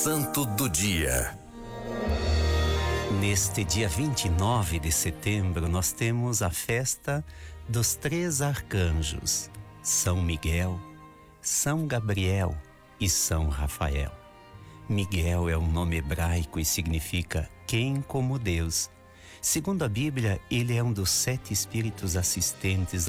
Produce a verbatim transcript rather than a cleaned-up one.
Santo do Dia. Neste dia vinte e nove de setembro, nós temos a festa dos três arcanjos, São Miguel, São Gabriel e São Rafael. Miguel é um nome hebraico e significa quem como Deus. Segundo a Bíblia, ele é um dos sete espíritos assistentes